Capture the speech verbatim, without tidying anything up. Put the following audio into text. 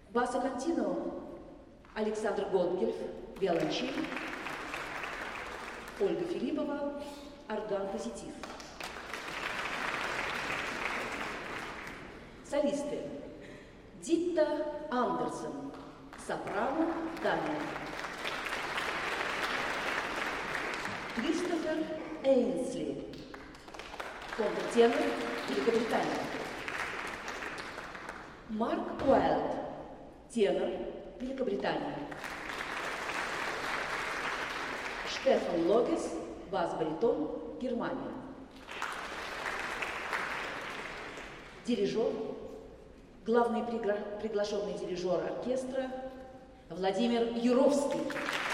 Басо континуо Александр Гонгельф, виолончель, Ольга Филиппова, орган-позитив. Солисты. Дитта Андерсон, сопрано, Дания. Кристофер Эйнсли, контртенор, Великобритания. Марк Уайлд, тенор, Великобритания. Штефан Логес, бас-баритон, Германия. Дирижер, главный пригла- приглашенный дирижер оркестра Владимир Юровский.